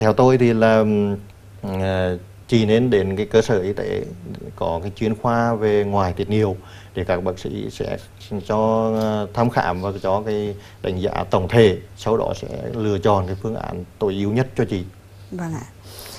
Theo tôi thì là chỉ nên đến cái cơ sở y tế có cái chuyên khoa về ngoài tiết niệu để các bác sĩ sẽ cho thăm khám và cho cái đánh giá tổng thể, sau đó sẽ lựa chọn cái phương án tối ưu nhất cho chị. Vâng ạ.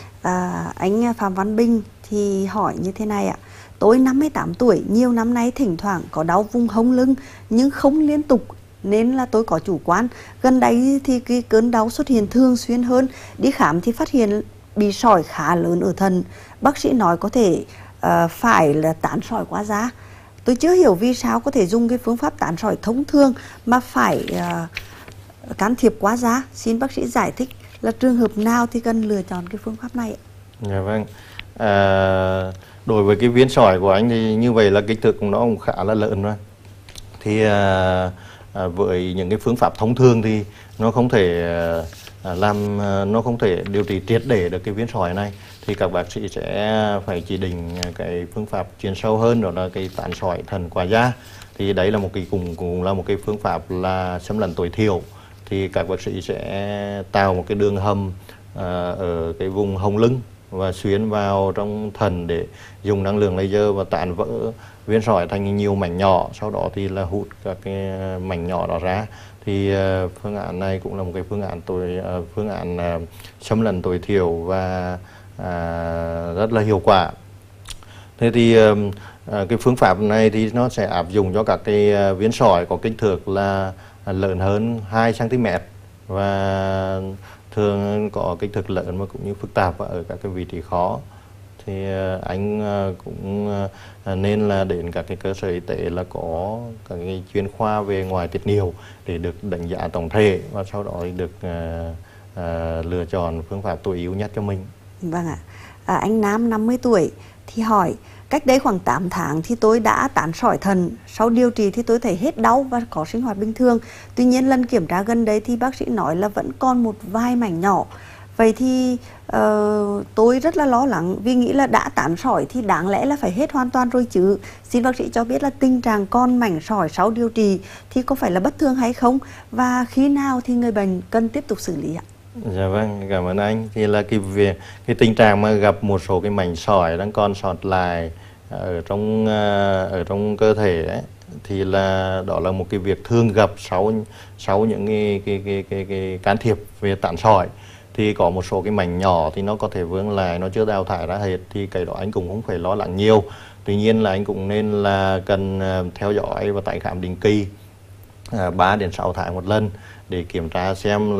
Anh Phạm Văn Bình thì hỏi như thế này ạ. Tôi 58 tuổi, nhiều năm nay thỉnh thoảng có đau vùng hông lưng nhưng không liên tục nên là tôi có chủ quan. Gần đây thì cái cơn đau xuất hiện thường xuyên hơn. Đi khám thì phát hiện bị sỏi khá lớn ở thận. Bác sĩ nói có thể phải là tán sỏi quá giá. Tôi chưa hiểu vì sao có thể dùng cái phương pháp tán sỏi thông thường mà phải can thiệp quá giá. Xin bác sĩ giải thích là trường hợp nào thì cần lựa chọn cái phương pháp này ạ? Dạ vâng. Đối với cái viên sỏi của anh thì như vậy là kích thước của nó cũng khá là lớn rồi. Thì với những cái phương pháp thông thường thì nó không thể nó không thể điều trị triệt để được cái viên sỏi này, thì các bác sĩ sẽ phải chỉ định cái phương pháp chuyên sâu hơn, đó là cái tán sỏi thận qua da. Thì đấy là một cái cũng là một cái phương pháp là xâm lấn tối thiểu. Thì các bác sĩ sẽ tạo một cái đường hầm ở cái vùng hông lưng và xuyên vào trong thận để dùng năng lượng laser và tán vỡ viên sỏi thành nhiều mảnh nhỏ, sau đó thì là hút các cái mảnh nhỏ đó ra. Thì phương án này cũng là một cái phương án xâm lấn tối thiểu và rất là hiệu quả. Thế thì cái phương pháp này thì nó sẽ áp dụng cho các cái viên sỏi có kích thước là lớn hơn 2 cm và thường có kích thước lớn mà cũng như phức tạp ở các cái vị trí khó. Thì anh cũng nên là đến các cái cơ sở y tế là có các cái chuyên khoa về ngoài tiết niệu để được đánh giá tổng thể và sau đó được lựa chọn phương pháp tối ưu nhất cho mình. Vâng ạ. Anh Nam 50 tuổi thì hỏi, cách đây khoảng 8 tháng thì tôi đã tán sỏi thận. Sau điều trị thì tôi thấy hết đau và có sinh hoạt bình thường. Tuy nhiên lần kiểm tra gần đây thì bác sĩ nói là vẫn còn một vài mảnh nhỏ. Vậy thì tôi rất là lo lắng vì nghĩ là đã tán sỏi thì đáng lẽ là phải hết hoàn toàn rồi chứ. Xin bác sĩ cho biết là tình trạng con mảnh sỏi sau điều trị thì có phải là bất thường hay không? Và khi nào thì người bệnh cần tiếp tục xử lý ạ? Dạ vâng, cảm ơn anh. Thì là cái tình trạng mà gặp một số cái mảnh sỏi đang còn sót lại ở trong cơ thể ấy, thì là đó là một cái việc thường gặp sau những cái can thiệp về tán sỏi. Thì có một số cái mảnh nhỏ thì nó có thể vướng lại, nó chưa đào thải ra hết, thì cái đó anh cũng không phải lo lắng nhiều. Tuy nhiên là anh cũng nên là cần theo dõi và tái khám định kỳ 3 đến 6 tháng một lần để kiểm tra xem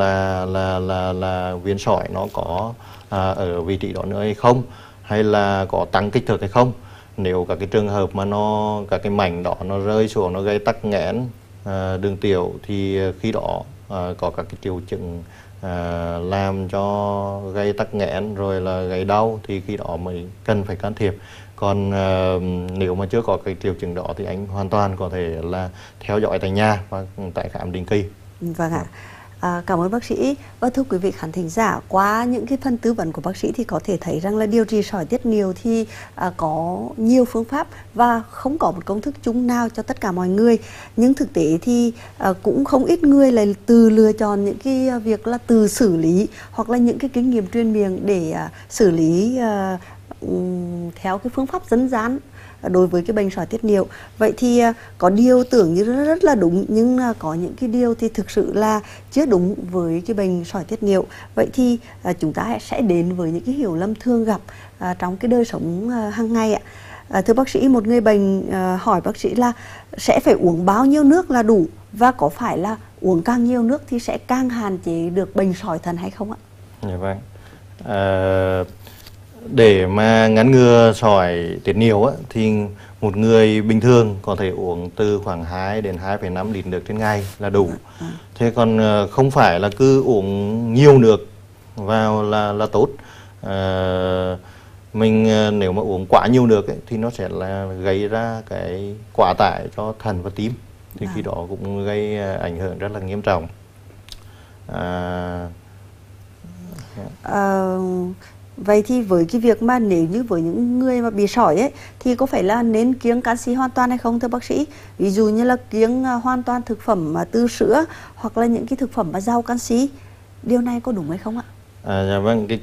là viên sỏi nó có ở vị trí đó nữa hay không, hay là có tăng kích thước hay không. Nếu các cái trường hợp mà các cái mảnh đó nó rơi xuống, nó gây tắc nghẽn đường tiểu thì khi đó có các cái triệu chứng làm cho gây tắc nghẽn rồi là gây đau thì khi đó mới cần phải can thiệp. Còn nếu mà chưa có cái triệu chứng đó thì anh hoàn toàn có thể là theo dõi tại nhà và tái khám định kỳ. Vâng ạ. Cảm ơn bác sĩ. Và thưa quý vị khán thính giả, qua những cái phần tư vấn của bác sĩ thì có thể thấy rằng là điều trị sỏi tiết niệu thì có nhiều phương pháp và không có một công thức chung nào cho tất cả mọi người. Nhưng thực tế thì cũng không ít người là từ lựa chọn những cái việc là từ xử lý hoặc là những cái kinh nghiệm truyền miệng để xử lý theo cái phương pháp dân gian đối với cái bệnh sỏi tiết niệu. Vậy thì có điều tưởng như rất là đúng, nhưng có những cái điều thì thực sự là chưa đúng với cái bệnh sỏi tiết niệu. Vậy thì chúng ta sẽ đến với những cái hiểu lầm thường gặp trong cái đời sống hàng ngày ạ. Thưa bác sĩ, một người bệnh hỏi bác sĩ là sẽ phải uống bao nhiêu nước là đủ, và có phải là uống càng nhiều nước thì sẽ càng hạn chế được bệnh sỏi thận hay không ạ? Dạ vâng. Để mà ngăn ngừa sỏi tiết niệu thì một người bình thường có thể uống từ khoảng 2 đến 2,5 lít nước trên ngày là đủ. Thế còn không phải là cứ uống nhiều nước vào là tốt. Mình nếu mà uống quá nhiều nước thì nó sẽ là gây ra cái quá tải cho thận và tim. Thì khi đó cũng gây ảnh hưởng rất là nghiêm trọng. Vậy thì với cái việc mà nếu như với những người mà bị sỏi ấy thì có phải là nên kiêng canxi hoàn toàn hay không thưa bác sĩ? Ví dụ như là kiêng hoàn toàn thực phẩm từ sữa hoặc là những cái thực phẩm mà giàu canxi. Điều này có đúng hay không ạ? Dạ vâng,